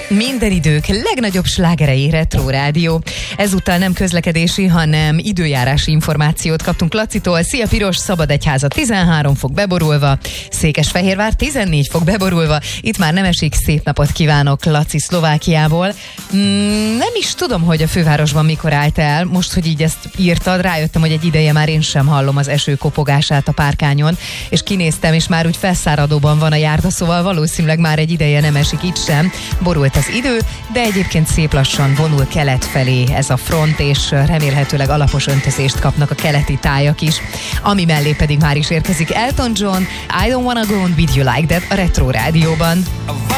Minden idők legnagyobb slágerei Retro Rádió. Ezúttal nem közlekedési, hanem időjárási információt kaptunk Lacitól. Szia Piros, Szabadegyháza 13 fok beborulva, Székesfehérvár 14 fok beborulva. Itt már nem esik, szép napot kívánok Laci Szlovákiából. Nem is tudom, hogy a fővárosban mikor állt el. Most, hogy így ezt írtad, rájöttem, hogy egy ideje már én sem hallom az eső kopogását a párkányon, és kinéztem, és már úgy felszáradóban van a járda, szóval valószínűleg már egy ideje nem esik itt sem. Borult az idő, de egyébként szép lassan vonul kelet felé ez a front, és remélhetőleg alapos öntözést kapnak a keleti tájak is. Ami mellé pedig már is érkezik Elton John, I Don't Wanna Go On With You Like That a Retro Rádióban.